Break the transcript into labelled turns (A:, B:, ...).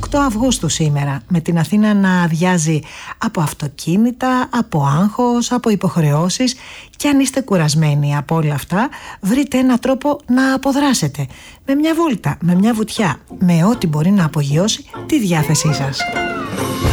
A: 8 Αυγούστου σήμερα, με την Αθήνα να αδειάζει από αυτοκίνητα, από άγχος, από υποχρεώσεις, και αν είστε κουρασμένοι από όλα αυτά, βρείτε έναν τρόπο να αποδράσετε, με μια βόλτα, με μια βουτιά, με ό,τι μπορεί να απογειώσει τη διάθεσή σας.